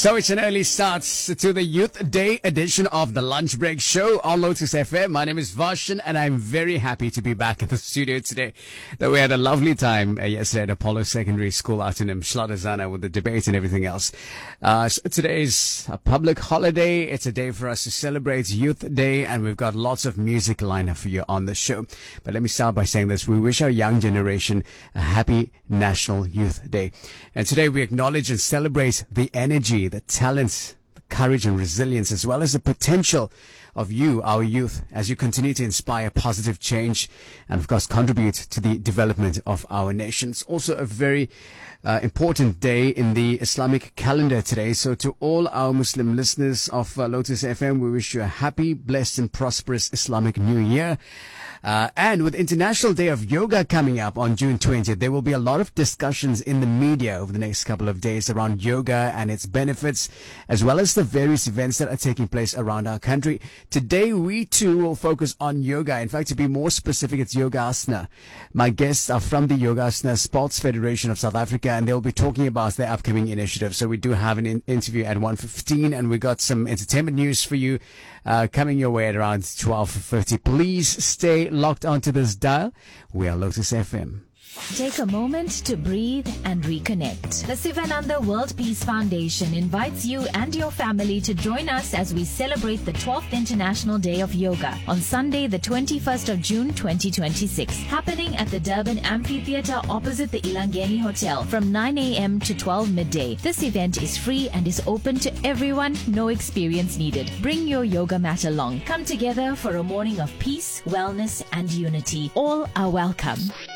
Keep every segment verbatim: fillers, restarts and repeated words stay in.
So it's an early start to the Youth Day edition of the Lunch Break Show on Lotus F M. My name is Varshan and I'm very happy to be back at the studio today. Though we had a lovely time uh, yesterday at Apollo Secondary School out in Mshladazana with the debate and everything else. Uh, so today is a public holiday. It's a day for us to celebrate Youth Day and we've got lots of music lined up for you on the show. But let me start by saying this. We wish our young generation a happy National Youth Day. And today we acknowledge and celebrate the energy, the talent, the courage and resilience, as well as the potential of you, our youth, as you continue to inspire positive change and, of course, contribute to the development of our nations. Also a very uh, important day in the Islamic calendar today. So to all our Muslim listeners of uh, Lotus F M, we wish you a happy, blessed and prosperous Islamic New Year. Uh, and with International Day of Yoga coming up on June twentieth, there will be a lot of discussions in the media over the next couple of days around yoga and its benefits, as well as the various events that are taking place around our country. Today, we too will focus on yoga. In fact, to be more specific, it's Yogasana. My guests are from the Yogasana Sports Federation of South Africa, and they'll be talking about their upcoming initiative. So we do have an in- interview at one fifteen, and we got some entertainment news for you uh, coming your way at around twelve fifty. Please stay locked onto this dial. We are Lotus F M. Take a moment to breathe and reconnect. The Sivananda World Peace Foundation invites you and your family to join us as we celebrate the twelfth International Day of Yoga on Sunday, the twenty-first of June, twenty twenty-six, happening at the Durban Amphitheatre opposite the Ilangeni Hotel from nine a.m. to twelve midday. This event is free and is open to everyone, no experience needed. Bring your yoga mat along. Come together for a morning of peace, wellness and unity. All are welcome.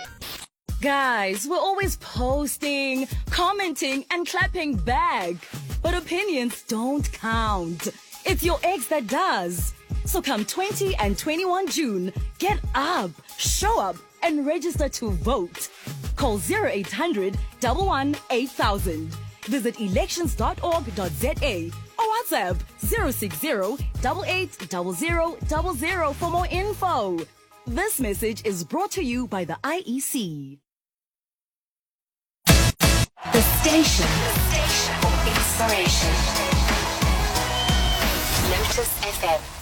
Guys, we're always posting, commenting, and clapping back. But opinions don't count. It's your ex that does. So come twentieth and twenty-first of June, get up, show up, and register to vote. Call zero eight hundred, one one eight thousand. Visit elections dot org dot za or WhatsApp zero six zero, eight eight zero zero zero zero for more info. This message is brought to you by the I E C. The station. The station for inspiration. Lotus F M.